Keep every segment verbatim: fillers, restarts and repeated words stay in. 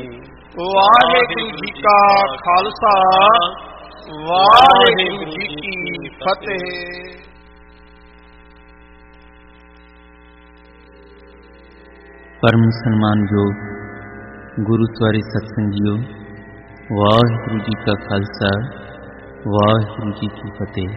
ਵਾਹਿਗੁਰੂ ਜੀ ਕਾ ਖਾਲਸਾ, ਵਾਹਿਗੁਰੂ ਜੀ ਕੀ ਫਤਿਹ। परम सन्मानयोग गुरु सवारे सत्संग जीओ, वाहिगुरू जी का खालसा, वाहिगुरू जी की फतेह।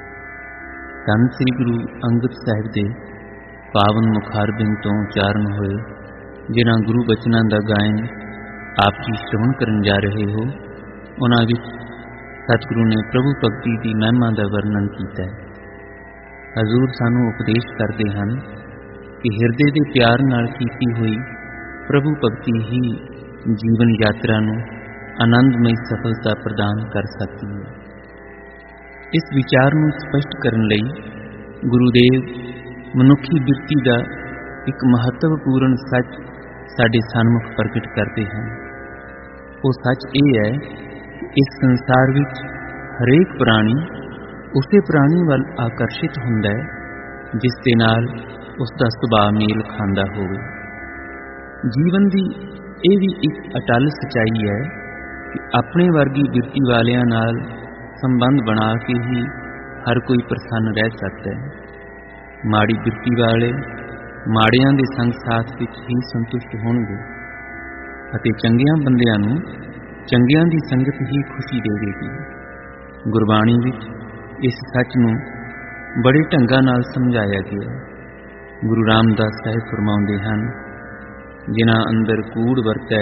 धन श्री गुरु अंगद साहिब दे पावन मुखारबिंद तो उचारण होए, जिन्हां गुरु बचनां दा गायन आप जी श्रवण करन जा रहे हो, उन्हां विच सतगुरु ने प्रभु भगती की महिमा का वर्णन किया है। हजूर सानू उपदेश करते हैं कि हिरदे के प्यार नाल कीती हुई प्रभु भगती ही जीवन यात्रा नूं आनंदमय सफलता प्रदान कर सकती है। इस विचार नूं स्पष्ट करन लई गुरुदेव मनुखी बिरती का एक महत्वपूर्ण सच साडे सन्मुख प्रगट करते हैं। वो सच ये है कि इस संसार विच हरेक प्राणी उसे प्राणी वाल आकर्षित हुंदा है जिस दे नाल उसका सुभाव मेल खांदा होवे। जीवन की यह भी एक अटल सच्चाई है कि अपने वर्गी बिरती वालियां नाल संबंध बना के ही हर कोई प्रसन्न रह सकता है। माड़ी बिरती वाले माड़ियां दे संग साथ विच ही संतुष्ट होणगे अते चंगियां बंदियां नूं चंगियां दी संगत ही खुशी देवेगी। गुरबाणी विच इस सच नूं बड़े ढंगां नाल समझाया गया है। गुरु रामदास साहिब फरमाउंदे हन, जिन्हां अंदर कूड़ वरतै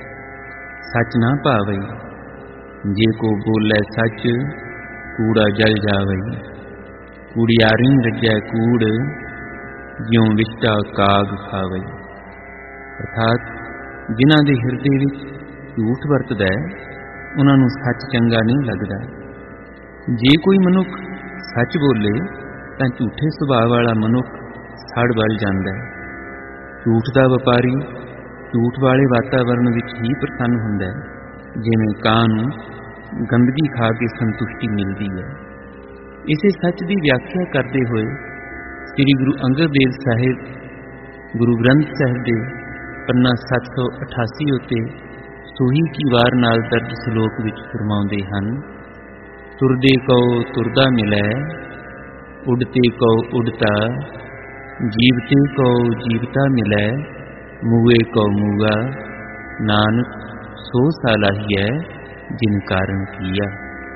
सच ना भावई, जे को बोलै सच कूड़ा जल जावई। कूड़ियारी रजै कूड़ ज्यों विष्टा काग खावई। अर्थात जिन्हां दे हिरदे विच झूठ वरतदा है उन्हां नूं सच चंगा नहीं लगदा। जे कोई मनुख सच बोले तां झूठे सुभाव वाला मनुख सड़ बल जाता है। झूठ का व्यापारी झूठ वाले वातावरण विच ही प्रसन्न हुंदा है, जिवें कां नूं गंदगी खा के संतुष्टि मिलती है। इसे सच की व्याख्या करते हुए श्री गुरु अंगद देव साहिब गुरु ग्रंथ साहिब के पन्ना सत्त सौ अठासी उत्ते सोही की वार नाल दर्ज सलोक विच फरमाउंदे हन, तुरदे कहो तुरदा मिलै, उड़ते कहो उड़ता, जीवते को जीवता मिलै, मुए को मुआ, नानक सो सालाहिया जिन कारण किया।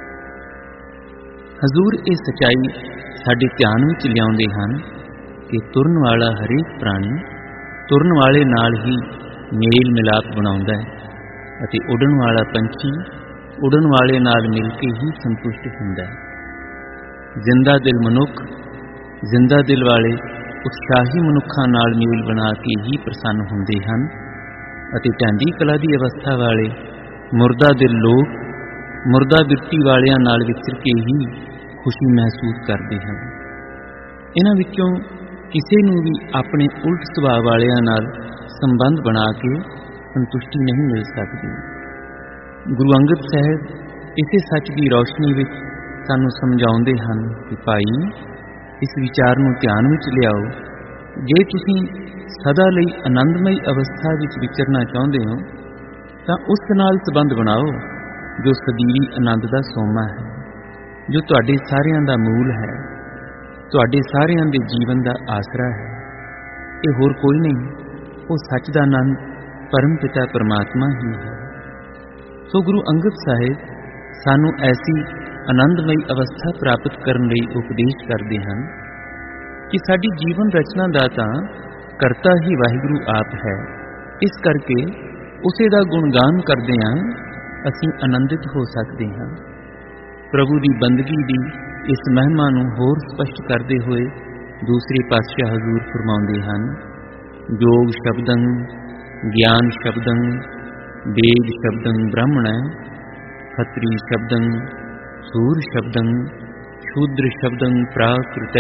हजूर ये सच्चाई साडे ध्यान विच लियाउंदे हन कि तुरन वाला हरेक प्राणी तुरन वाले नाल ही मेल मिलाप बनाउंदा है अते उड़न वाला पंछी उड़न वाले नाल मिल के ही संतुष्ट हुंदा है। जिंदा दिल मनुख जिंदा दिल वाले उत्साही मनुखा नाल मेल बना के ही प्रसन्न हुंदे हन अते ढांडी कला की अवस्था वाले मुरदा दिल लोग मुरदा बिरती वालियां नाल विचर के ही खुशी महसूस करते हैं। इन्हां विचों किसी नूं भी अपने उल्ट सुभाव वालियां नाल संबंध बना के संतुष्टि नहीं मिल सकती। गुरु अंगद साहिब इसे सच की रोशनी विच सानूं समझाउंदे हन कि भाई इस विचार नूं ध्यान विच लियाओ, जे तुसीं सदा लई आनंदमई अवस्था विच विचरना चाहुंदे हो तां उस नाल संबंध बनाओ जो सਦੀवी आनंद दा सोमा है, जो तुहाडे सारियां दा मूल है, तुहाडे सारियां दे जीवन दा आसरा है। ये होर कोई नहीं, वो सच दा आनंद परम पिता परमात्मा ही है। सो गुरु अंगद साहिब सानू ऐसी आनंदमई अवस्था प्राप्त करने लई उपदेश करते हैं कि साडी जीवन रचना दा तां करता ही वाहिगुरू आप है। इस करके उसे दा गुणगान करदिआं असीं आनंदित हो सकते हैं। प्रभु की बंदगी की इस महिमा नूं होर स्पष्ट करते हुए दूसरे पातशाह हजूर फरमाउंदे हन, योग शब्दं ज्ञान शब्दं वेद शब्दं ब्राह्मण, खत्री शब्दं सूर शब्दं शूद्र शब्दं प्राकृत,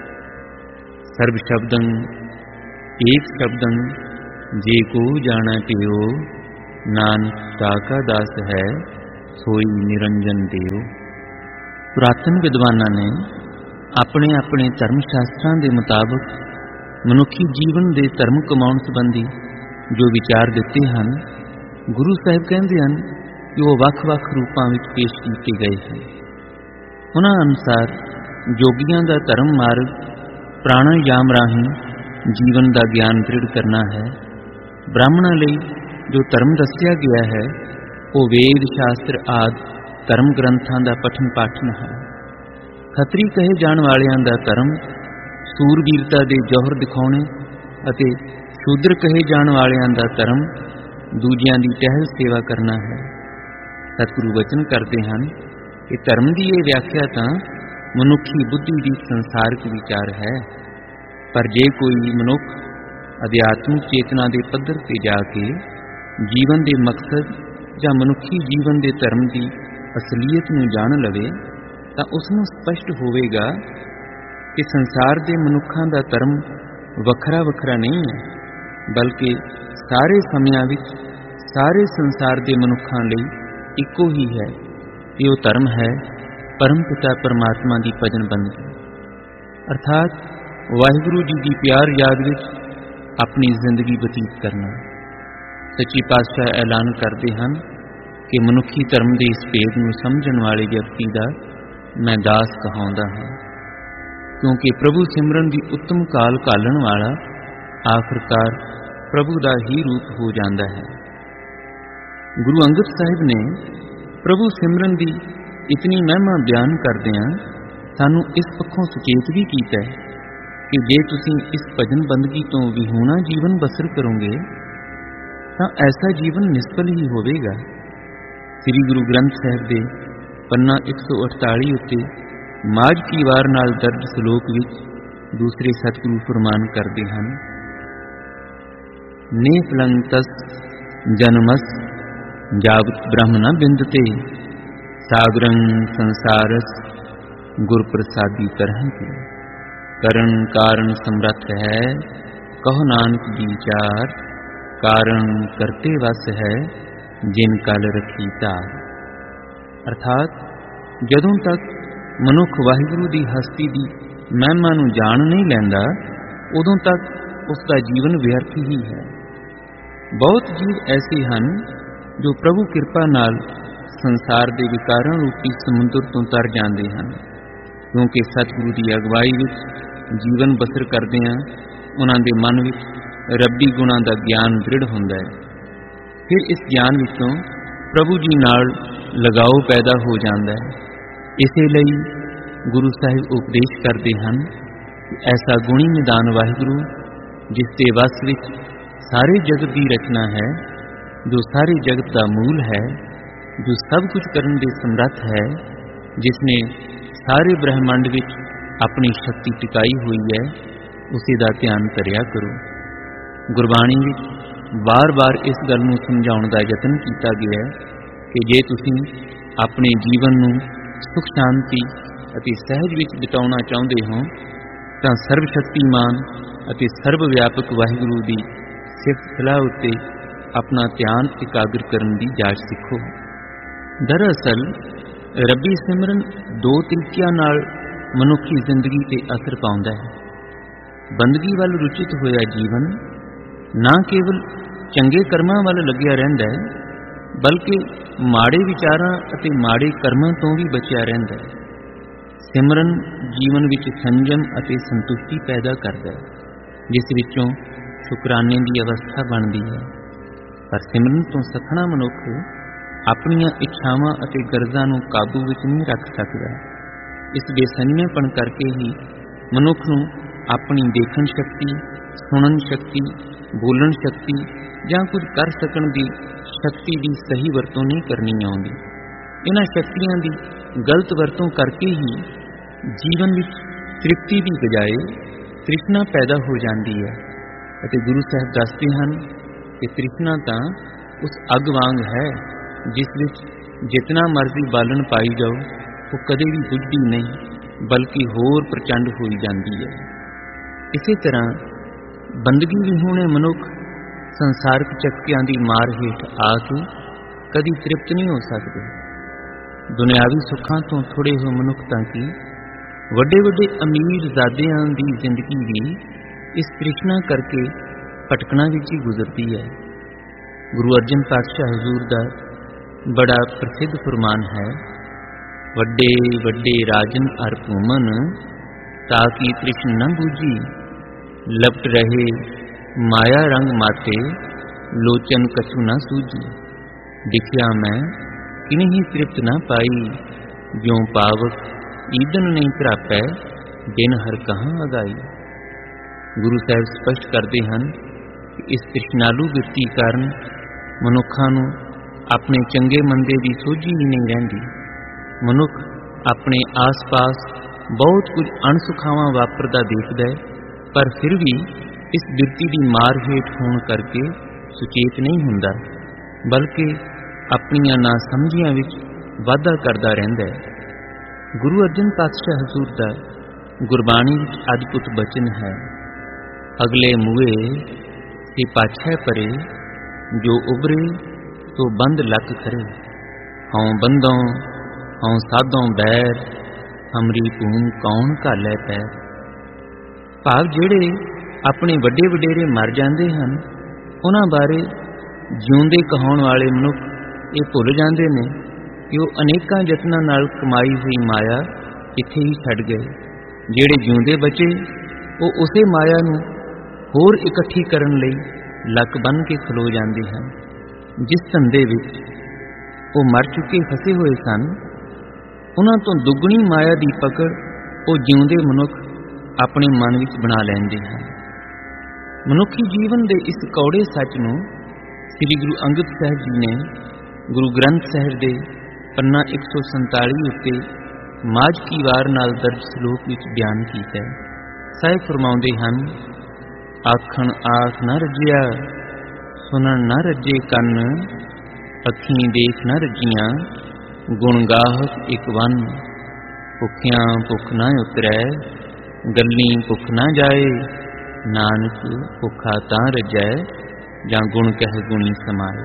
सर्व शब्दं एक शब्दं जे को जाना पियो, नानक ताका दास है सोई निरंजन देव। पुरातन विद्वानां ने अपने अपने धर्म शास्त्रां के मुताबिक मनुखी जीवन के धर्म कमाउण संबंधी जो विचार दिते हैं ਗੁਰੂ ਸਾਹਿਬ ਕਹਿੰਦੇ ਹਨ ਕਿ ਉਹ ਵੱਖ-ਵੱਖ ਰੂਪਾਂ ਵਿੱਚ ਪੇਸ਼ ਕੀਤੇ ਗਏ ਹਨ। ਉਹਨਾਂ ਅਨੁਸਾਰ ਜੋਗੀਆਂ ਦਾ ਧਰਮ ਮਾਰਗ ਪ੍ਰਾਣਾਯਾਮ ਰਾਹੀਂ ਜੀਵਨ ਦਾ ਗਿਆਨ ਦ੍ਰਿੜ ਕਰਨਾ ਹੈ। ਬ੍ਰਾਹਮਣਾਂ ਲਈ ਜੋ ਧਰਮ ਦੱਸਿਆ ਗਿਆ ਹੈ ਉਹ ਵੇਦ ਸ਼ਾਸਤਰ ਆਦਿ ਧਰਮ ਗ੍ਰੰਥਾਂ ਦਾ ਪਠਨ ਪਾਠਨ ਹੈ। ਖੱਤਰੀ ਕਹੇ ਜਾਣ ਵਾਲਿਆਂ ਦਾ ਧਰਮ ਸੂਰਬੀਰਤਾ ਦੇ ਜੌਹਰ ਦਿਖਾਉਣੇ ਅਤੇ ਸ਼ੂਦਰ ਕਹੇ ਜਾਣ ਵਾਲਿਆਂ ਦਾ ਧਰਮ ਦੂਜਿਆਂ ਦੀ ਟਹਿਲ ਸੇਵਾ ਕਰਨਾ ਹੈ। ਸਤਿਗੁਰੂ ਵਚਨ ਕਰਦੇ ਹਨ ਕਿ ਧਰਮ ਦੀ ਇਹ ਵਿਆਖਿਆ ਤਾਂ ਮਨੁੱਖੀ ਬੁੱਧੀ ਦੀ ਸੰਸਾਰਿਕ ਵਿਚਾਰ ਹੈ, ਪਰ ਜੇ ਕੋਈ ਮਨੁੱਖ ਅਧਿਆਤਮਿਕ ਚੇਤਨਾ ਦੇ ਪੱਧਰ ਤੇ ਜਾ ਕੇ ਜੀਵਨ ਦੇ ਮਕਸਦ ਜਾਂ ਮਨੁੱਖੀ ਜੀਵਨ ਦੇ ਧਰਮ ਦੀ ਅਸਲੀਅਤ ਨੂੰ ਜਾਣ ਲਵੇ ਤਾਂ ਉਸ ਨੂੰ ਸਪਸ਼ਟ ਹੋਵੇਗਾ ਕਿ ਸੰਸਾਰ ਦੇ ਮਨੁੱਖਾਂ ਦਾ ਧਰਮ ਵੱਖਰਾ ਵੱਖਰਾ ਨਹੀਂ ਹੈ, ਬਲਕਿ ਸਾਰੇ ਸਮਿਆਂ ਵਿੱਚ ਸਾਰੇ ਸੰਸਾਰ ਦੇ ਮਨੁੱਖਾਂ ਲਈ ਇੱਕੋ ਹੀ ਹੈ। ਇਹ ਉਹ ਧਰਮ ਹੈ ਪਰਮ ਪਿਤਾ ਪਰਮਾਤਮਾ ਦੀ ਭਜਨ ਬੰਦਗੀ, ਅਰਥਾਤ ਵਾਹਿਗੁਰੂ ਜੀ ਦੀ ਪਿਆਰ ਯਾਦ ਵਿੱਚ ਆਪਣੀ ਜ਼ਿੰਦਗੀ ਬਤੀਤ ਕਰਨਾ। ਸੱਚੀ ਪਾਤਸ਼ਾਹ ਐਲਾਨ ਕਰਦੇ ਹਨ ਕਿ ਮਨੁੱਖੀ ਧਰਮ ਦੇ ਇਸ ਭੇਦ ਨੂੰ ਸਮਝਣ ਵਾਲੇ ਵਿਅਕਤੀ ਦਾ ਮੈਂ ਦਾਸ ਕਹਾਉਂਦਾ ਹਾਂ, ਕਿਉਂਕਿ ਪ੍ਰਭੂ ਸਿਮਰਨ ਦੀ ਉੱਤਮ ਕਾਲ ਘਾਲਣ ਵਾਲਾ ਆਖਰਕਾਰ ਪ੍ਰਭੂ ਦਾ ਹੀ ਰੂਪ ਹੋ ਜਾਂਦਾ ਹੈ। ਗੁਰੂ ਅੰਗਦ ਸਾਹਿਬ ਨੇ ਪ੍ਰਭੂ ਸਿਮਰਨ ਦੀ ਇਤਨੀ ਮਹਿਮਾ ਬਿਆਨ ਕਰਦਿਆਂ ਸਾਨੂੰ ਇਸ ਪੱਖੋਂ ਸੁਚੇਤ ਵੀ ਕੀਤਾ ਕਿ ਜੇ ਤੁਸੀਂ ਇਸ ਭਜਨ ਬੰਦਗੀ ਤੋਂ ਵਿਹੂਣਾ ਜੀਵਨ ਬਸਰ ਕਰੋਗੇ ਤਾਂ ਐਸਾ ਜੀਵਨ ਨਿਸਫਲ ਹੀ ਹੋਵੇਗਾ। ਸ੍ਰੀ ਗੁਰੂ ਗ੍ਰੰਥ ਸਾਹਿਬ ਦੇ ਪੰਨਾ ਇੱਕ ਸੌ ਅਠਤਾਲੀ ਉੱਤੇ ਮਾਝ ਕੀ ਵਾਰ ਨਾਲ ਦਰਜ ਸ਼ਲੋਕ ਵਿੱਚ ਦੂਸਰੇ ਸਤਿਗੁਰੂ ਫਰਮਾਨ ਕਰਦੇ ਹਨ, ਨੇ ਫਲੰਤਸ ਜਨਮਸ ਜਾਵਤ ਬ੍ਰਹਮ ਨ ਬਿੰਦਤੇ ਸਾਗਰੰ ਸੰਸਾਰਸ ਗੁਰ ਪ੍ਰਸਾਦੀ ਤਰਹਿ ਕੇ ਕਰਨ ਕਾਰਨ ਸਮਰੱਥ ਹੈ ਕਹੋ ਨਾਨਕ ਵਿਚਾਰ ਕਾਰਨ ਕਰਤੇ ਵਸ ਹੈ ਜਿਨ ਕਲ ਰਖੀ ਧਾਰ। ਅਰਥਾਤ ਜਦੋਂ ਤੱਕ ਮਨੁੱਖ ਵਾਹਿਗੁਰੂ ਦੀ ਹਸਤੀ ਦੀ ਮਹਿਮਾ ਨੂੰ ਜਾਣ ਨਹੀਂ ਲੈਂਦਾ ਉਦੋਂ ਤੱਕ ਉਸ ਦਾ ਜੀਵਨ ਵਿਅਰਥ ਹੀ ਹੈ। ਬਹੁਤ ਜੀਵ ਐਸੇ ਹਨ ਜੋ ਪ੍ਰਭੂ ਕਿਰਪਾ ਨਾਲ ਸੰਸਾਰ ਦੇ ਵਿਕਾਰਾਂ ਰੂਪੀ ਸਮੁੰਦਰ ਤੋਂ ਤਰ ਜਾਂਦੇ ਹਨ, ਕਿਉਂਕਿ ਸਤਿਗੁਰੂ ਦੀ ਅਗਵਾਈ ਵਿੱਚ ਜੀਵਨ ਬਸਰ ਕਰਦਿਆਂ ਉਹਨਾਂ ਦੇ ਮਨ ਵਿੱਚ ਰੱਬੀ ਗੁਣਾਂ ਦਾ ਗਿਆਨ ਦ੍ਰਿੜ ਹੁੰਦਾ ਹੈ। ਫਿਰ ਇਸ ਗਿਆਨ ਵਿੱਚੋਂ ਪ੍ਰਭੂ ਜੀ ਨਾਲ ਲਗਾਓ ਪੈਦਾ ਹੋ ਜਾਂਦਾ ਹੈ। ਇਸੇ ਲਈ ਗੁਰੂ ਸਾਹਿਬ ਉਪਦੇਸ਼ ਕਰਦੇ ਹਨ ਕਿ ਐਸਾ ਗੁਣੀ ਨਿਦਾਨ ਵਾਹਿਗੁਰੂ ਜਿਸ ਦੇ ਵਸ ਵਿੱਚ ਸਾਰੇ ਜਗਤ ਦੀ ਰਚਨਾ ਹੈ, ਜੋ ਸਾਰੇ ਜਗਤ ਦਾ ਮੂਲ ਹੈ, ਜੋ ਸਭ ਕੁਝ ਕਰਨ ਦੇ ਸਮਰੱਥ ਹੈ, ਜਿਸ ਨੇ ਸਾਰੇ ਬ੍ਰਹਿਮੰਡ ਵਿੱਚ ਆਪਣੀ ਸ਼ਕਤੀ ਟਿਕਾਈ ਹੋਈ ਹੈ, ਉਸੇ ਦਾ ਧਿਆਨ ਕਰਿਆ ਕਰੋ। ਗੁਰਬਾਣੀ ਵਿੱਚ ਵਾਰ-ਵਾਰ ਇਸ ਗੱਲ ਨੂੰ ਸਮਝਾਉਣ ਦਾ ਯਤਨ ਕੀਤਾ ਗਿਆ ਹੈ ਕਿ ਜੇ ਤੁਸੀਂ ਆਪਣੇ ਜੀਵਨ ਨੂੰ ਸੁਖ ਸ਼ਾਂਤੀ ਅਤੇ ਸਹਿਜ ਵਿੱਚ ਬਿਤਾਉਣਾ ਚਾਹੁੰਦੇ ਹੋ ਤਾਂ ਸਰਬ ਸ਼ਕਤੀਮਾਨ ਅਤੇ ਸਰਬ ਵਿਆਪਕ ਵਾਹਿਗੁਰੂ ਦੀ ਸਿਫਤ ਸਲਾਹ ਉੱਤੇ ਆਪਣਾ ਧਿਆਨ ਇਕਾਗਰ ਕਰਨ ਦੀ ਜਾਚ ਸਿੱਖੋ। ਦਰਅਸਲ ਰੱਬੀ ਸਿਮਰਨ ਦੋ ਤਰੀਕਿਆਂ ਨਾਲ ਮਨੁੱਖੀ ਜ਼ਿੰਦਗੀ ਤੇ ਅਸਰ ਪਾਉਂਦਾ ਹੈ। ਬੰਦਗੀ ਵੱਲ ਰੁਚਿਤ ਹੋਇਆ ਜੀਵਨ ਨਾ ਕੇਵਲ ਚੰਗੇ ਕਰਮਾਂ ਵੱਲ ਲੱਗਿਆ ਰਹਿੰਦਾ ਹੈ, ਬਲਕਿ ਮਾੜੇ ਵਿਚਾਰਾਂ ਅਤੇ ਮਾੜੇ ਕਰਮਾਂ ਤੋਂ ਵੀ ਬਚਿਆ ਰਹਿੰਦਾ ਹੈ। ਸਿਮਰਨ ਜੀਵਨ ਵਿੱਚ ਸੰਜਮ ਅਤੇ ਸੰਤੁਸ਼ਟੀ ਪੈਦਾ ਕਰਦਾ ਹੈ, ਜਿਸ ਵਿੱਚੋਂ ਸ਼ੁਕਰਾਨੇ ਦੀ ਅਵਸਥਾ ਬਣਦੀ ਹੈ। ਪਰ ਸਿਮਰਨ ਤੋਂ ਸੱਖਣਾ ਮਨੁੱਖ ਆਪਣੀਆਂ ਇੱਛਾਵਾਂ ਅਤੇ ਗਰਜ਼ਾਂ ਨੂੰ ਕਾਬੂ ਵਿੱਚ ਨਹੀਂ ਰੱਖ ਸਕਦਾ। ਇਸ ਬੇਸੰਜਮੇਪਣ ਕਰਕੇ ਹੀ ਮਨੁੱਖ ਨੂੰ ਆਪਣੀ ਦੇਖਣ ਸ਼ਕਤੀ, ਸੁਣਨ ਸ਼ਕਤੀ, ਬੋਲਣ ਸ਼ਕਤੀ ਜਾਂ ਕੁਝ ਕਰ ਸਕਣ ਦੀ ਸ਼ਕਤੀ ਦੀ ਸਹੀ ਵਰਤੋਂ ਨਹੀਂ ਕਰਨੀ ਆਉਂਦੀ। ਇਹਨਾਂ ਸ਼ਕਤੀਆਂ ਦੀ ਗਲਤ ਵਰਤੋਂ ਕਰਕੇ ਹੀ ਜੀਵਨ ਵਿੱਚ ਤ੍ਰਿਪਤੀ ਦੀ ਬਜਾਏ ਤ੍ਰਿਸ਼ਨਾ ਪੈਦਾ ਹੋ ਜਾਂਦੀ ਹੈ ਅਤੇ ਗੁਰੂ ਸਾਹਿਬ ਦੱਸਦੇ ਹਨ ਕਿ ਤ੍ਰਿਸ਼ਨਾ ਤਾਂ ਉਸ ਅੱਗ ਵਾਂਗ ਹੈ ਜਿਸ ਵਿੱਚ ਜਿਤਨਾ ਮਰਜ਼ੀ ਬਾਲਣ ਪਾਈ ਜਾਓ ਉਹ ਕਦੇ ਵੀ ਬੁਝਦੀ ਨਹੀਂ, ਬਲਕਿ ਹੋਰ ਪ੍ਰਚੰਡ ਹੋਈ ਜਾਂਦੀ ਹੈ। ਇਸੇ ਤਰ੍ਹਾਂ ਬੰਦਗੀ ਵਿਹੂਣੇ ਮਨੁੱਖ ਸੰਸਾਰਕ ਚੱਕਿਆਂ ਦੀ ਮਾਰ ਹੇਠ ਆ ਕੇ ਕਦੀ ਤ੍ਰਿਪਤ ਨਹੀਂ ਹੋ ਸਕਦੇ। ਦੁਨਿਆਵੀ ਸੁੱਖਾਂ ਤੋਂ ਥੋੜੇ ਹੋਏ ਮਨੁੱਖ ਤਾਂ ਕੀ ਵੱਡੇ ਵੱਡੇ ਅਮੀਰ ਜ਼ਾਦਿਆਂ ਦੀ ਜ਼ਿੰਦਗੀ ਵੀ ਇਸ ਤ੍ਰਿਸ਼ਨਾ ਕਰਕੇ ਭਟਕਣਾ ਵਿੱਚ ਹੀ ਗੁਜ਼ਰਦੀ ਹੈ। गुरु अर्जन पातशाह हजूर का बड़ा प्रसिद्ध फरमान है, वड्डे वड्डे राजन अर भूमन ताकि तृष्ण न बूझी, लपट रहे माया रंग माते लोचन कछु न सूझी। दिखिया मैं किन्हीं तृप्त न पाई, ज्यों पावक ईदन नहीं तरापै, बिन हर कहाँ अगाई। गुरु साहब स्पष्ट करते हैं कि इस तृष्णालु वृत्ति कारण मनुखा नूं अपने चंगे मंदे की सोझी ही नहीं रहिंदी। मनुख अपने आस पास बहुत कुछ अणसुखावां वापरदा देखदा है, पर फिर भी इस वृत्ति की मार हेठ होण करके सुचेत नहीं हुंदा, बल्कि अपनियां नासमझियां विच वाधा करदा रहिंदा है। गुरु अर्जन पातशाह हजूर दा गुरबाणी विच अद्भुत बचन है, अगले मुए से पाछै परे, जो उभरे तो बंद लक करे। हौं बंदों हौं साधों बैर, हमरी भूम कौन घालै पैर। भाव जेड़े अपने वड्डे वडेरे मर जांदे हन, उन्हां बारे जिउंदे कहाउण वाले मनुख ये भुल जांदे ने कि वो अनेकां यतनां नाल कमाई हुई माया इत्थे ही छड्ड गए। जेड़े जिउंदे बचे वो उसे माया नूं होर इकट्ठी करन लई लक बन के खलो जांदे हन। जिस धंधे विच वो मर चुके फसे हुए सन, उन्हां तों दुगणी माया की पकड़ वो जिउंदे मनुख अपने मन विच बना लैंदे हन। मनुखी जीवन के इस कौड़े सच नूं श्री गुरु अंगद साहिब जी ने गुरु ग्रंथ साहिब दे पन्ना एक सौ संताली उत्ते माज की वार नाल दर्ज श्लोक विच बयान कीता है। साहिब फरमाउंदे हन, आखण आख न रजिया, सुनन न रजे कन, अखीं देख न रजियां, गुण गाहक एक वन। भुखियां भुख न उतरै, गल्लीं भुख न जाए, नानक भुखा तां रजै, जां गुण कह गुणी समाए।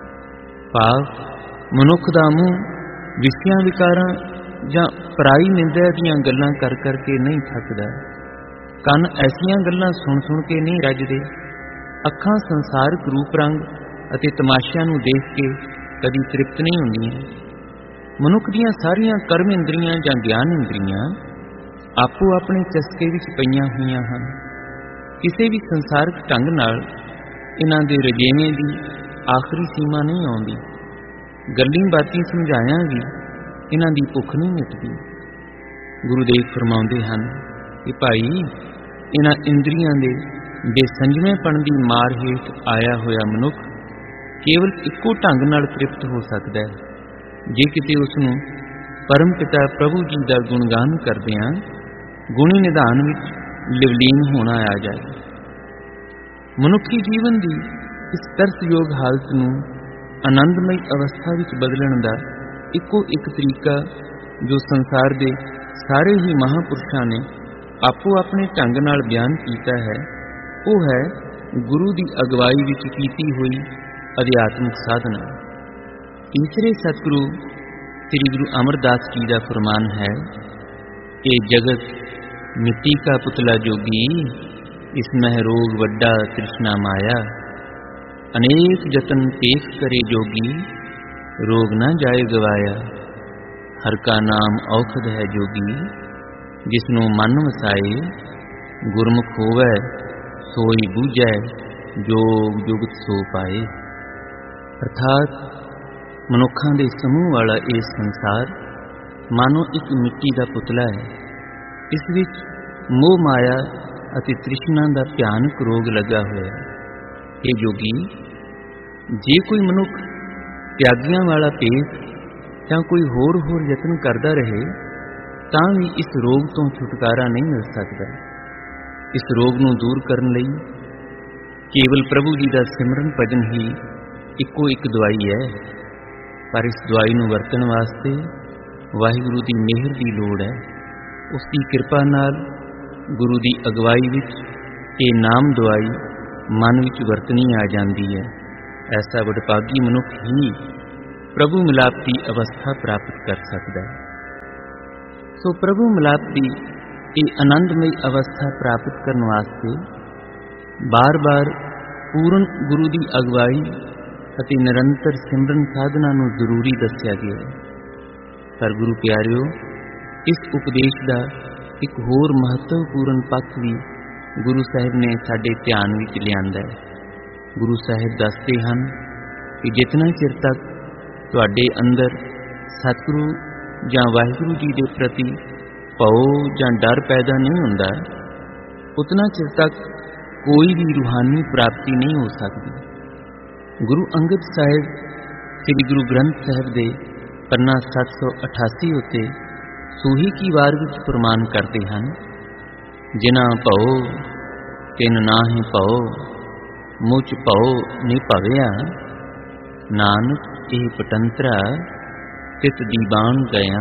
भाव मनुख दा मूँह विसियां विकारां जां पराई निंदा दीयां गल्लां कर करके नहीं थकदा। कन ऐसियां गल्लां सुन सुन के नहीं रजदे। अखां संसारक रूप रंग अते तमाशिਆਂ ਨੂੰ देख के कदी तृप्त नहीं हुंदियां। मनुख दीयां सारियां कर्म इंद्रियां जां ज्ञान इंद्रियां आपो अपने चस्के विच पईयां होईयां हन। किसी भी संसारक ढंग नाल इन्हां दे रजेवें दी आखिरी सीमा नहीं आउंदी। गल्लीं बातीं समझाया भी इन्हां दी भुख नहीं मिटदी। गुरुदेव फरमाउंदे हन कि भाई, इन्हां इंद्रियां दे बेसंजमेपण दी मार हेठ आया होया मनुख केवल इक्को ढंग नाल तृप्त हो सकदा है जे किते उसनूं परम पिता प्रभु जी दा गुणगान करदिआं गुणी निधान विच लिवलीन होना आ जाए। मनुखी जीवन की इस तरसयोग हालत नूं आनंदमई अवस्था विच बदलण दा इक्को एक तरीका जो संसार दे सारे ही महापुरुषां ने आपो अपने ढंग नाल बयान कीता है, वो है गुरु की अगवाई विच कीती हुई अध्यात्मिक साधना। तीसरे सतगुरु श्री गुरु अमरदास जी का फरमान है कि जगत मिट्टी का पुतला जोगी, इसमें रोग वड्डा तृष्णा माया। अनेक जतन पेख करे जोगी, रोग न जाए गवाया। हर का नाम औखद है जोगी, जिसनों मन वसाए। गुरमुख होवै सोई बूझै, जोग जुगत सो पाए। अर्थात मनुखा दे समूह वाला ये संसार मानो एक मिट्टी का पुतला है। इस विच मोह माया अति तृष्णा का भयानक रोग लगा हुआ है। हे जोगी, जे कोई मनुख त्यागियां वाला पेश या कोई होर होर यतन करता रहे तां भी इस रोग तो छुटकारा नहीं मिल सकता। इस रोग नूं दूर करन लई केवल प्रभु जी का सिमरन भजन ही इक्को एक दवाई है। पर इस दवाई नूं वरतण वास्ते वाहिगुरू की मेहर की लोड़ है। उसकी कृपा नाल गुरु की अगवाई विच ये नाम दवाई मन विच वरतनी आ जाती है। ऐसा वडभागी मनुख ही प्रभु मिलाप की अवस्था प्राप्त कर सकता है। सो प्रभु मिलाप की ये आनंदमयी अवस्था प्राप्त करने वास्ते बार बार पूर्ण गुरु की अगवाई ਅਤੇ ਨਿਰੰਤਰ ਸਿਮਰਨ ਸਾਧਨਾ ਨੂੰ ਜ਼ਰੂਰੀ ਦੱਸਿਆ ਗਿਆ ਹੈ। ਪਰ ਗੁਰੂ ਪਿਆਰਿਓ, ਇਸ ਉਪਦੇਸ਼ ਦਾ ਇੱਕ ਹੋਰ ਮਹੱਤਵਪੂਰਨ ਪੱਖ ਵੀ ਗੁਰੂ ਸਾਹਿਬ ਨੇ ਸਾਡੇ ਧਿਆਨ ਵਿੱਚ ਲਿਆਂਦਾ ਹੈ। ਗੁਰੂ ਸਾਹਿਬ ਦੱਸਦੇ ਹਨ ਕਿ ਜਿਤਨਾ ਚਿਰ ਤੱਕ ਤੁਹਾਡੇ ਅੰਦਰ ਸਤਿਗੁਰੂ ਜਾਂ ਵਾਹਿਗੁਰੂ ਜੀ ਦੇ ਪ੍ਰਤੀ ਭਉ ਜਾਂ ਡਰ ਪੈਦਾ ਨਹੀਂ ਹੁੰਦਾ, ਉਤਨਾ ਚਿਰ ਤੱਕ ਕੋਈ ਵੀ ਰੂਹਾਨੀ ਪ੍ਰਾਪਤੀ ਨਹੀਂ ਹੋ ਸਕਦੀ। ਗੁਰੂ ਅੰਗਦ ਸਾਹਿਬ ਸ੍ਰੀ ਗੁਰੂ ਗ੍ਰੰਥ ਸਾਹਿਬ ਦੇ ਪੰਨਾ ਸੱਤ ਸੌ ਅਠਾਸੀ ਉੱਤੇ ਸੂਹੀ ਕੀ ਵਾਰ ਵਿੱਚ ਪ੍ਰਮਾਣ ਕਰਦੇ ਹਨ, ਜਿਨ੍ਹਾਂ ਭਉ ਤਿਨ ਨਾਹਿ ਭਉ, ਮੁਝ ਭਉ ਨਿਭਵਿਆ, ਨਾਨਕ ਇਹ ਪਟੰਤਰਾ ਤਿਤ ਦੀਵਾਨ ਗਿਆ।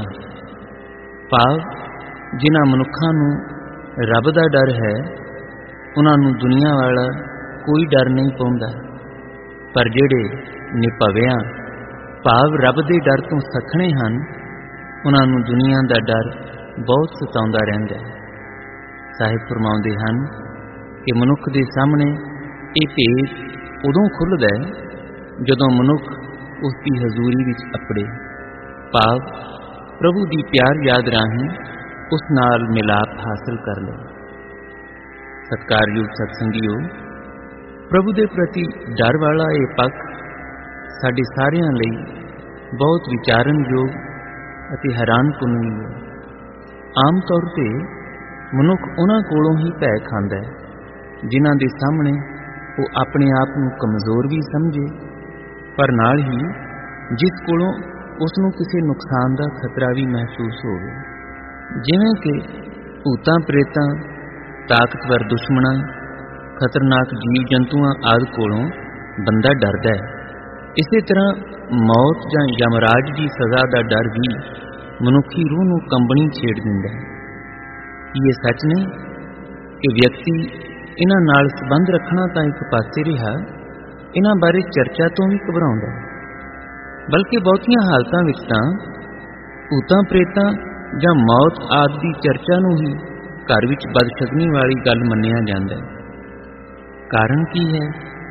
ਭਾਵ ਜਿਨ੍ਹਾਂ ਮਨੁੱਖਾਂ ਨੂੰ ਰੱਬ ਦਾ ਡਰ ਹੈ, ਉਹਨਾਂ ਨੂੰ ਦੁਨੀਆ ਵਾਲਾ ਕੋਈ ਡਰ ਨਹੀਂ ਪਾਉਂਦਾ। ਪਰ ਜਿਹੜੇ ਨਿਭਵਿਆ ਭਾਵ ਰੱਬ ਦੇ ਡਰ ਤੋਂ ਸੱਖਣੇ ਹਨ, ਉਹਨਾਂ ਨੂੰ ਦੁਨੀਆ ਦਾ ਡਰ ਬਹੁਤ ਸਤਾਉਂਦਾ ਰਹਿੰਦਾ ਹੈ। ਸਾਹਿਬ ਫਰਮਾਉਂਦੇ ਹਨ ਕਿ ਮਨੁੱਖ ਦੇ ਸਾਹਮਣੇ ਇਹ ਭੇਦ ਉਦੋਂ ਖੁੱਲ੍ਹਦਾ ਹੈ ਜਦੋਂ ਮਨੁੱਖ ਉਸ ਦੀ ਹਜ਼ੂਰੀ ਵਿੱਚ ਅਪੜੇ, ਭਾਵ ਪ੍ਰਭੂ ਦੀ ਪਿਆਰ ਯਾਦ ਰਾਹੀਂ ਉਸ ਨਾਲ ਮਿਲਾਪ ਹਾਸਲ ਕਰ ਲਏ। ਸਤਿਕਾਰਯੋਗ ਸਤਸੰਗੀਓ, ਪ੍ਰਭੂ ਦੇ ਪ੍ਰਤੀ ਡਰ ਵਾਲਾ ਇਹ ਪੱਖ ਸਾਡੇ ਸਾਰਿਆਂ ਲਈ ਬਹੁਤ ਵਿਚਾਰਨਯੋਗ ਅਤੇ ਹੈਰਾਨਕੁਨ ਹੈ। ਆਮ ਤੌਰ 'ਤੇ ਮਨੁੱਖ ਉਹਨਾਂ ਕੋਲੋਂ ਹੀ ਭੈ ਖਾਂਦਾ ਹੈ ਜਿਨ੍ਹਾਂ ਦੇ ਸਾਹਮਣੇ ਉਹ ਆਪਣੇ ਆਪ ਨੂੰ ਕਮਜ਼ੋਰ ਵੀ ਸਮਝੇ, ਪਰ ਨਾਲ ਹੀ ਜਿਸ ਕੋਲੋਂ ਉਸ ਨੂੰ ਕਿਸੇ ਨੁਕਸਾਨ ਦਾ ਖਤਰਾ ਵੀ ਮਹਿਸੂਸ ਹੋਵੇ। ਜਿਵੇਂ ਕਿ ਭੂਤਾਂ ਪ੍ਰੇਤਾਂ, ਤਾਕਤਵਰ ਦੁਸ਼ਮਣਾਂ, ਖਤਰਨਾਕ ਜੀਵ ਜੰਤੂਆਂ ਆਦਿ ਕੋਲੋਂ ਬੰਦਾ ਡਰਦਾ ਹੈ, ਇਸੇ ਤਰ੍ਹਾਂ ਮੌਤ ਜਾਂ ਯਮਰਾਜ ਦੀ ਸਜ਼ਾ ਦਾ ਡਰ ਵੀ ਮਨੁੱਖੀ ਰੂਹ ਨੂੰ ਕੰਬਣੀ ਛੇੜ ਦਿੰਦਾ ਹੈ। ਇਹ ਸੱਚ ਨਹੀਂ ਕਿ ਵਿਅਕਤੀ ਇਹਨਾਂ ਨਾਲ ਸੰਬੰਧ ਰੱਖਣਾ ਤਾਂ ਇੱਕ ਪਾਸੇ ਰਿਹਾ, ਇਹਨਾਂ ਬਾਰੇ ਚਰਚਾ ਤੋਂ ਵੀ ਘਬਰਾਉਂਦਾ ਹੈ। ਬਲਕਿ ਬਹੁਤੀਆਂ ਹਾਲਤਾਂ ਵਿੱਚ ਤਾਂ ਭੂਤਾਂ ਪ੍ਰੇਤਾਂ ਜਾਂ ਮੌਤ ਆਦਿ ਦੀ ਚਰਚਾ ਨੂੰ ਹੀ ਘਰ ਵਿੱਚ ਬਦਸ਼ਗਨੀ ਵਾਲੀ ਗੱਲ ਮੰਨਿਆ ਜਾਂਦਾ ਹੈ। ਕਾਰਨ ਕੀ ਹੈ?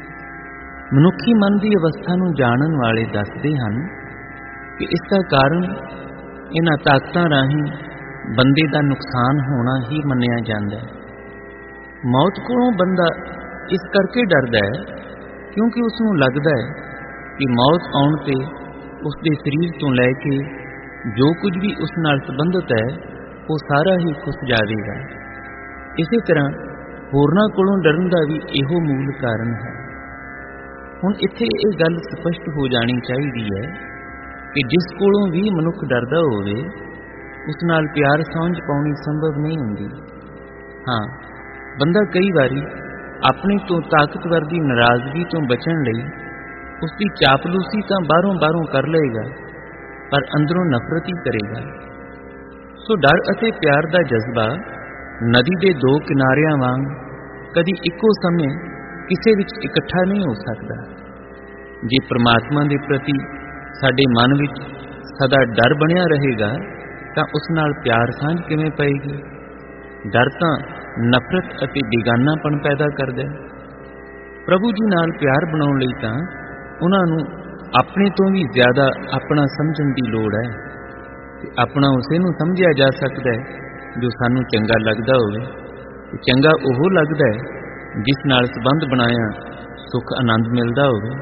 ਮਨੁੱਖੀ ਮਨ ਦੀ ਅਵਸਥਾ ਨੂੰ ਜਾਣਨ ਵਾਲੇ ਦੱਸਦੇ ਹਨ ਕਿ ਇਸ ਦਾ ਕਾਰਨ ਇਹਨਾਂ ਤਾਕਤਾਂ ਰਾਹੀਂ ਬੰਦੇ ਦਾ ਨੁਕਸਾਨ ਹੋਣਾ ਹੀ ਮੰਨਿਆ ਜਾਂਦਾ ਹੈ। ਮੌਤ ਕੋਲੋਂ ਬੰਦਾ ਇਸ ਕਰਕੇ ਡਰਦਾ ਹੈ ਕਿਉਂਕਿ ਉਸ ਨੂੰ ਲੱਗਦਾ ਹੈ ਕਿ ਮੌਤ ਆਉਣ 'ਤੇ ਉਸ ਦੇ ਸਰੀਰ ਤੋਂ ਲੈ ਕੇ ਜੋ ਕੁਝ ਵੀ ਉਸ ਨਾਲ ਸੰਬੰਧਿਤ ਹੈ ਉਹ ਸਾਰਾ ਹੀ ਖੁੱਸ ਜਾਵੇਗਾ। ਇਸੇ ਤਰ੍ਹਾਂ ਹੋਰਨਾਂ ਕੋਲੋਂ ਡਰਨ ਦਾ ਵੀ ਇਹੋ ਮੂਲ ਕਾਰਨ ਹੈ। ਹੁਣ ਇੱਥੇ ਇਹ ਗੱਲ ਸਪਸ਼ਟ ਹੋ ਜਾਣੀ ਚਾਹੀਦੀ ਹੈ ਕਿ ਜਿਸ ਕੋਲੋਂ ਵੀ ਮਨੁੱਖ ਡਰਦਾ ਹੋਵੇ, ਉਸ ਨਾਲ ਪਿਆਰ ਸਾਂਝ ਪਾਉਣੀ ਸੰਭਵ ਨਹੀਂ ਹੁੰਦੀ। ਹਾਂ, ਬੰਦਾ ਕਈ ਵਾਰੀ ਆਪਣੇ ਤੋਂ ਤਾਕਤਵਰ ਦੀ ਨਾਰਾਜ਼ਗੀ ਤੋਂ ਬਚਣ ਲਈ ਉਸ ਦੀ ਚਾਪਲੂਸੀ ਤਾਂ ਬਾਹਰੋਂ ਬਾਹਰੋਂ ਕਰ ਲਏਗਾ, ਪਰ ਅੰਦਰੋਂ ਨਫ਼ਰਤ ਹੀ ਕਰੇਗਾ। ਸੋ ਡਰ ਅਤੇ ਪਿਆਰ ਦਾ ਜਜ਼ਬਾ ਨਦੀ ਦੇ ਦੋ ਕਿਨਾਰਿਆਂ ਵਾਂਗ ਕਦੀ ਇੱਕੋ ਸਮੇਂ ਕਿਸੇ ਵਿੱਚ ਇਕੱਠਾ ਨਹੀਂ ਹੋ ਸਕਦਾ। ਜੇ ਪ੍ਰਮਾਤਮਾ ਦੇ ਪ੍ਰਤੀ ਸਾਡੇ ਮਨ ਵਿੱਚ ਸਦਾ ਡਰ ਬਣਿਆ ਰਹੇਗਾ ਤਾਂ ਉਸ ਨਾਲ ਪਿਆਰ ਸਾਂਝ ਕਿਵੇਂ ਪਏਗੀ? ਡਰ ਤਾਂ ਨਫ਼ਰਤ ਅਤੇ ਬੇਗਾਨਾਪਣ ਪੈਦਾ ਕਰਦਾ ਹੈ। ਪ੍ਰਭੂ ਜੀ ਨਾਲ ਪਿਆਰ ਬਣਾਉਣ ਲਈ ਤਾਂ ਉਹਨਾਂ ਨੂੰ ਆਪਣੇ ਤੋਂ ਵੀ ਜ਼ਿਆਦਾ ਆਪਣਾ ਸਮਝਣ ਦੀ ਲੋੜ ਹੈ। ਤੇ ਆਪਣਾ ਉਸੇ ਨੂੰ ਸਮਝਿਆ ਜਾ ਸਕਦਾ ਹੈ ਜੋ ਸਾਨੂੰ ਚੰਗਾ ਲੱਗਦਾ ਹੋਵੇ, ਤੇ ਚੰਗਾ ਉਹ ਲੱਗਦਾ ਹੈ ਜਿਸ ਨਾਲ ਸੰਬੰਧ ਬਣਾਇਆ ਸੁੱਖ ਆਨੰਦ ਮਿਲਦਾ ਹੋਵੇ।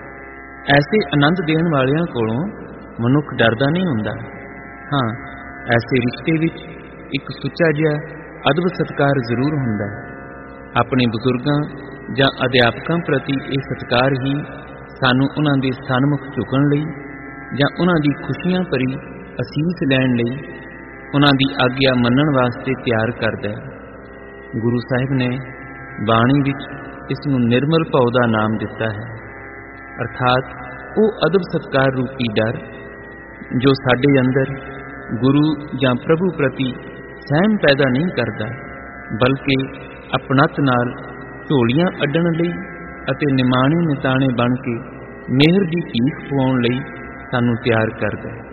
ਐਸੇ ਆਨੰਦ ਦੇਣ ਵਾਲਿਆਂ ਕੋਲੋਂ ਮਨੁੱਖ ਡਰਦਾ ਨਹੀਂ ਹੁੰਦਾ। ਹਾਂ, ਐਸੇ ਰਿਸ਼ਤੇ ਵਿੱਚ ਇੱਕ ਸੁੱਚਾ ਜਿਹਾ ਅਦਬ ਸਤਿਕਾਰ ਜ਼ਰੂਰ ਹੁੰਦਾ ਹੈ। ਆਪਣੇ ਬਜ਼ੁਰਗਾਂ ਜਾਂ ਅਧਿਆਪਕਾਂ ਪ੍ਰਤੀ ਇਹ ਸਤਿਕਾਰ ਹੀ ਸਾਨੂੰ ਉਹਨਾਂ ਦੇ ਸਨਮੁਖ ਝੁਕਣ ਲਈ ਜਾਂ ਉਹਨਾਂ ਦੀ ਖੁਸ਼ੀਆਂ ਭਰੀ ਅਸੀਸ ਲੈਣ ਲਈ ਉਹਨਾਂ ਦੀ ਆਗਿਆ ਮੰਨਣ ਵਾਸਤੇ ਤਿਆਰ ਕਰਦਾ ਹੈ। ਗੁਰੂ ਸਾਹਿਬ ਨੇ ਬਾਣੀ ਵਿੱਚ ਇਸ ਨੂੰ ਨਿਰਮਲ ਭਉ ਦਾ ਨਾਮ ਦਿੱਤਾ ਹੈ, ਅਰਥਾਤ ਉਹ ਅਦਬ ਸਤਿਕਾਰ ਰੂਪੀ ਡਰ ਜੋ ਸਾਡੇ ਅੰਦਰ ਗੁਰੂ ਜਾਂ ਪ੍ਰਭੂ ਪ੍ਰਤੀ ਸਹਿਮ ਪੈਦਾ ਨਹੀਂ ਕਰਦਾ, ਬਲਕਿ ਆਪਣਤ ਨਾਲ ਝੋਲੀਆਂ ਅੱਡਣ ਲਈ ਅਤੇ ਨਿਮਾਣੇ ਨਿਤਾਣੇ ਬਣ ਕੇ ਮਿਹਰ ਦੀ ਭੀਖ ਪਵਾਉਣ ਲਈ ਸਾਨੂੰ ਤਿਆਰ ਕਰਦਾ ਹੈ।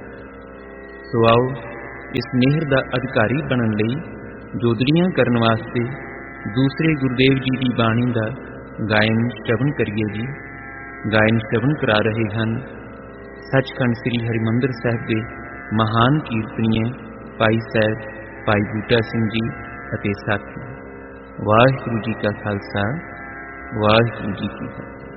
ਸੋ ਆਓ ਇਸ ਮਿਹਰ ਦਾ ਅਧਿਕਾਰੀ ਬਣਨ ਲਈ ਜੋਦੜੀਆਂ ਕਰਨ ਵਾਸਤੇ ਦੂਸਰੇ ਗੁਰਦੇਵ ਜੀ ਦੀ ਬਾਣੀ ਦਾ ਗਾਇਨ ਸ਼ਰਵਣ ਕਰੀਏ ਜੀ। ਗਾਇਨ ਸ਼ਰਵਣ ਕਰਾ ਰਹੇ ਹਨ ਸੱਚਖੰਡ ਸ੍ਰੀ ਹਰਿਮੰਦਰ ਸਾਹਿਬ ਦੇ ਮਹਾਨ ਕੀਰਤਨੀਏ ਭਾਈ ਸਾਹਿਬ ਭਾਈ ਬੂਟਾ ਸਿੰਘ ਜੀ ਅਤੇ ਸਾਥੀ। ਵਾਹਿਗੁਰੂ ਜੀ ਕਾ ਖਾਲਸਾ, ਵਾਹਿਗੁਰੂ ਜੀ ਕੀ ਫਤਿਹ।